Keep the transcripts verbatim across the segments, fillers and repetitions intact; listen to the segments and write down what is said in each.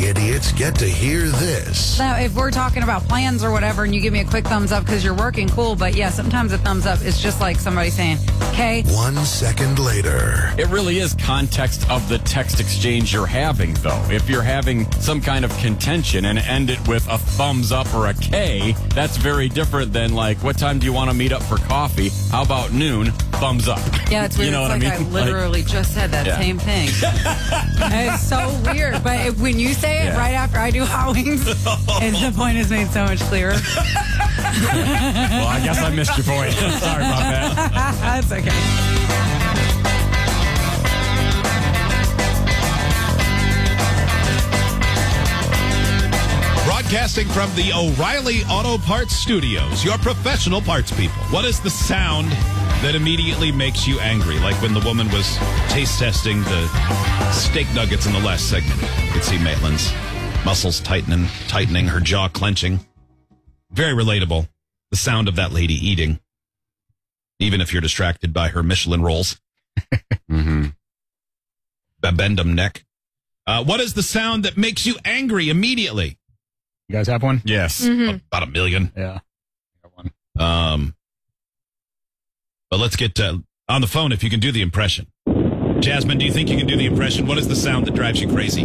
idiots get to hear this. Now, if we're talking about plans or whatever and you give me a quick thumbs up because you're working, cool. But yeah, sometimes a thumbs up is just like somebody saying, okay. One second later. It really is context of the text exchange you're having, though. If you're having some kind of contention and end it with a thumbs up or a K, that's very different than like, what time do you want to meet up for coffee? How about noon? Thumbs up. Yeah, it's weird. You know it's what like I mean? I literally like, just said that yeah. same thing. It's so weird. But if, when you say it yeah. right after I do hot wings, and the point is made so much clearer. Well, I guess I missed your point. Sorry about that. That's okay. Broadcasting from the O'Reilly Auto Parts Studios, your professional parts people. What is the sound that immediately makes you angry? Like when the woman was taste testing the steak nuggets in the last segment. You could see Maitland's muscles tightening, tightening, her jaw clenching. Very relatable. The sound of that lady eating, even if you're distracted by her Michelin rolls. mm-hmm. Babendum neck. Uh, what is the sound that makes you angry immediately? You guys have one? Yes. Mm-hmm. About a million. Yeah. I got one. Um, but let's get uh, on the phone if you can do the impression. Jasmine, do you think you can do the impression? What is the sound that drives you crazy?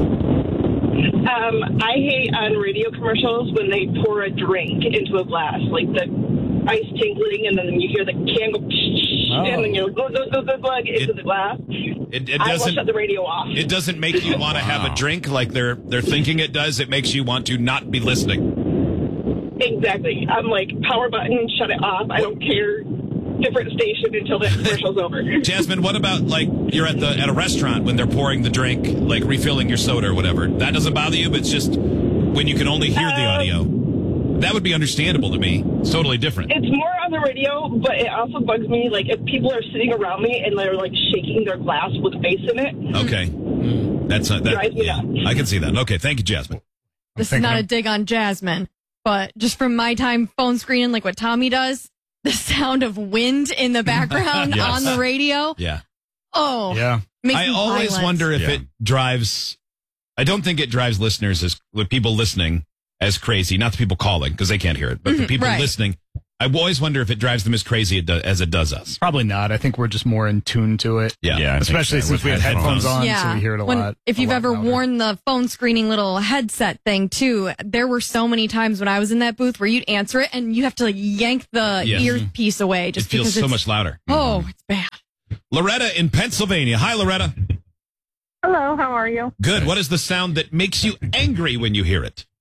Um, I hate on radio commercials when they pour a drink into a glass, like the ice tingling, and then you hear the can go, oh. and then you go, go, go, go, go into it, the glass. It, it I doesn't will shut the radio off. It doesn't make you want to wow. have a drink like they're they're thinking it does. It makes you want to not be listening. Exactly. I'm like, power button, shut it off. I don't care. Different station until the commercial's over. Jasmine, what about like you're at the at a restaurant when they're pouring the drink, like refilling your soda or whatever? That doesn't bother you, but it's just when you can only hear um, the audio. That would be understandable to me. It's totally different. It's more on the radio, but it also bugs me, like, if people are sitting around me and they're, like, shaking their glass with ice in it. Okay. That's not, that, drives me yeah, nuts. I can see that. Okay, thank you, Jasmine. This is not a dig on Jasmine, but just from my time phone screening, like what Tommy does, the sound of wind in the background yes. on the radio. Yeah. Oh. Yeah. Makes I me always violent. wonder if Yeah. it drives, I don't think it drives listeners as, with people listening as crazy, not the people calling because they can't hear it, but the people right. listening. I always wonder if it drives them as crazy as it does us. Probably not. I think we're just more in tune to it. Yeah. Yeah, I think Especially so, since with we have headphones, headphones. on, Yeah. so we hear it a When- lot. If a you've lot ever louder. worn the phone screening little headset thing too, there were so many times when I was in that booth where you'd answer it and you have to like yank the Yes. earpiece away just It feels because so it's, much louder. Oh, it's bad. Loretta in Pennsylvania. Hi, Loretta. Hello, how are you? Good. What is the sound that makes you angry when you hear it?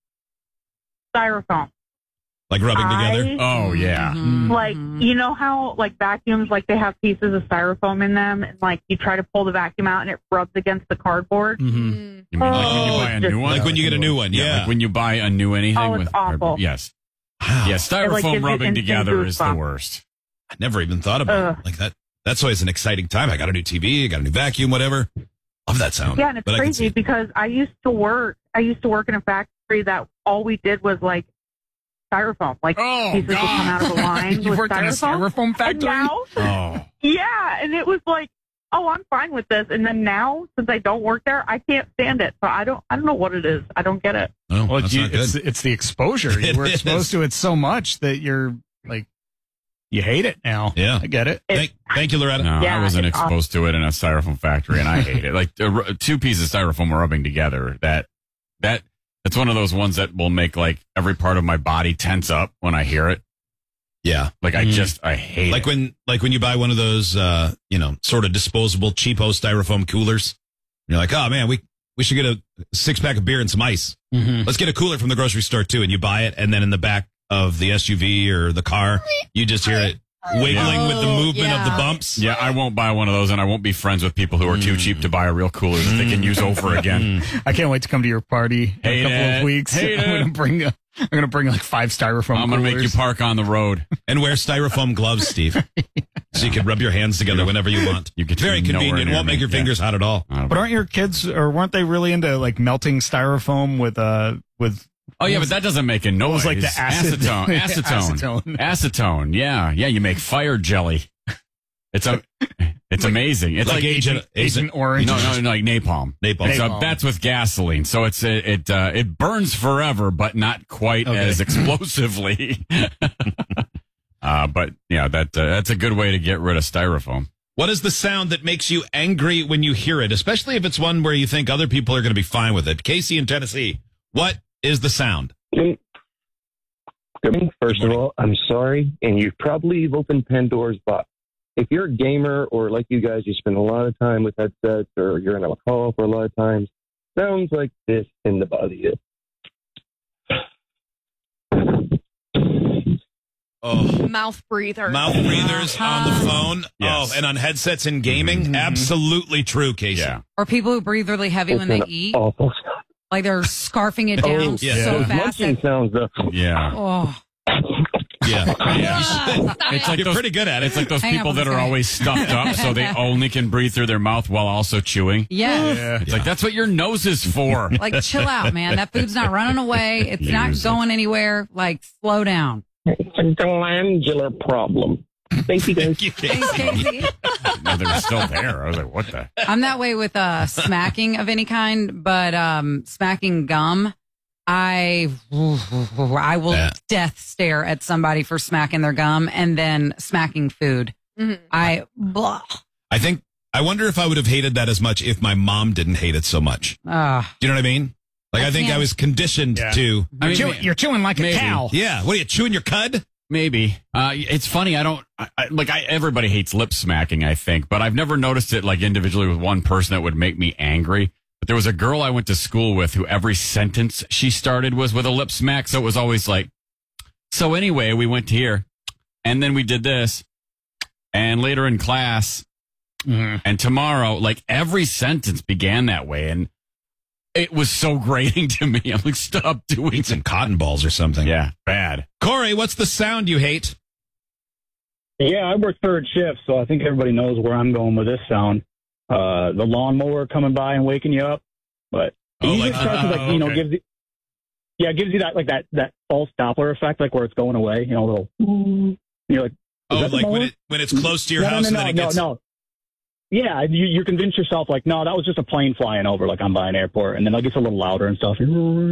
Styrofoam. Like rubbing I- together? Oh, yeah. Like, you know how, like, vacuums, like, they have pieces of styrofoam in them, and, like, you try to pull the vacuum out, and it rubs against the cardboard? Mm-hmm. You mean like when you Oh, buy a it's new one? Like when you get a new one, yeah. Like when you buy a new anything Oh, it's with awful. yes. Wow. Yeah, It, like, styrofoam gives you rubbing instant together is the goosebumps. worst. I never even thought about Ugh. it like that. That's always an exciting time. I got a new T V, I got a new vacuum, whatever. Love that sound. Yeah, and it's But I can see crazy it. because I used to work, I used to work in a factory that all we did was, like, styrofoam. Like, Oh, pieces would come out of the line You with worked in a styrofoam. styrofoam And factory? now, Oh. yeah, and it was like, oh, I'm fine with this. And then now, since I don't work there, I can't stand it. So I don't, I don't know what it is. I don't get it. Oh, Well, that's you, not good. it's, it's the exposure. You It were is. exposed to it so much that you're like, you hate it now. Yeah. I get it. Thank, thank you, Loretta. No, Yeah, I wasn't it's exposed to it in a styrofoam factory, and I hate it. Like uh, two pieces of styrofoam rubbing together. That that it's one of those ones that will make like every part of my body tense up when I hear it. Yeah. Like I Mhm. just I hate Like it. when like when you buy one of those uh, you know, sort of disposable cheapo styrofoam coolers. You're like, oh man, we we should get a six pack of beer and some ice. Mm-hmm. Let's get a cooler from the grocery store too, and you buy it, and then in the back of the S U V or the car, you just hear it wiggling with the Oh, movement of the yeah. bumps. Yeah, I won't buy one of those, and I won't be friends with people who are too cheap to buy a real cooler that they can use over again. I can't wait to come to your party in Hate a couple it. of weeks. Hate I'm it. gonna bring a, I'm gonna bring like five styrofoam. I'm gonna make you coolers. park on the road. And wear styrofoam gloves, Steve, so you can rub your hands together whenever you want. You get to Very be nowhere convenient. near Won't make me. your Yeah. fingers hot at all. But aren't your kids, or weren't they really into like melting styrofoam with uh with? Oh yeah, but that doesn't make a What noise. was like the acid- acetone, acetone, Acetone. acetone. Yeah, yeah. You make fire jelly. It's a, it's amazing. It's Like like, Agent, Agent Orange. no, no, no, like napalm. Napalm. It's a- Napalm. that's with gasoline, so it's it it, uh, it burns forever, but not quite Okay. as explosively. uh, but yeah, that uh, that's a good way to get rid of styrofoam. What is the sound that makes you angry when you hear it, especially if it's one where you think other people are going to be fine with it? Casey in Tennessee, what is the sound? Good morning. First of all, I'm sorry, and you've probably opened Pandora's box. If you're a gamer or like you guys, you spend a lot of time with headsets or you're in a call for a lot of times, sounds like this in the body. Oh, Mouth breather. mouth breathers on the phone. Yes. Oh, and on headsets and gaming. Absolutely true, Casey. Yeah. Or people who breathe really heavy when they an eat. awful stuff. Like they're scarfing it down Oh, yeah. so fast. Smoking That, sounds though. Yeah. oh, Yeah. yeah. It's like You're those, pretty good at it. It's like those Hang on people one that are second. always stuffed up, so they only can breathe through their mouth while also chewing. yes. It's like that's what your nose is for. Like, chill out, man. That food's not running away. It's not Use it. going anywhere. Like, slow down. It's a glandular problem. Thank you guys. Thank you, Thanks, Casey. Casey. No, they're still there. I was like, what the? I'm that way with uh, smacking of any kind, but um, smacking gum, I I will Yeah. death stare at somebody for smacking their gum, and then smacking food. Mhm. I blah. I think, I wonder if I would have hated that as much if my mom didn't hate it so much. Uh, Do you know what I mean? Like, I, I think I can't- was conditioned Yeah. to, I mean, Chew- you're chewing like maybe. a cow. yeah, what are you, chewing your cud? Maybe. Uh, it's funny. I don't I, I, like. I everybody hates lip smacking. I think, but I've never noticed it like individually with one person that would make me angry. But there was a girl I went to school with who every sentence she started was with a lip smack. So it was always like, so anyway, we went to here and then we did this and later in class Mhm. and tomorrow, like every sentence began that way. And it was so grating to me. I'm like, stop doing Eat some it. cotton balls or something. Yeah, bad. Corey, what's the sound you hate? Yeah, I work third shift, so I think everybody knows where I'm going with this sound. Uh, the lawnmower coming by and waking you up, but it Oh, usually like- starts with, oh, like you know okay. gives you, yeah, it gives you that like that that false Doppler effect, like where it's going away, you know, a little. And you're like, is Oh, that the like when mower? it when it's close to your no, house no, and no, then it no, gets. no. Yeah, you, you convince yourself like, no, that was just a plane flying over, like I'm by an airport, and then it gets a little louder and stuff. You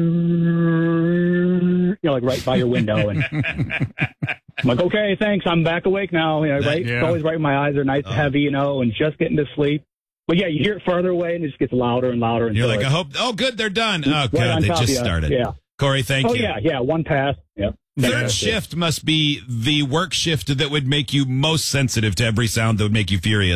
know, like right by your window, and I'm like, okay, thanks, I'm back awake now. You know, right? Yeah. It's always right. My eyes are nice, Oh. heavy, you know, and just getting to sleep. But yeah, you hear it further away, and it just gets louder and louder. You're until like, I it's hope. Oh, good, they're done. Oh, right God, on they top of just you. started. Yeah. Corey, thank Oh you. yeah, yeah. One pass. Yep. Third shift must be the work shift that would make you most sensitive to every sound that would make you furious.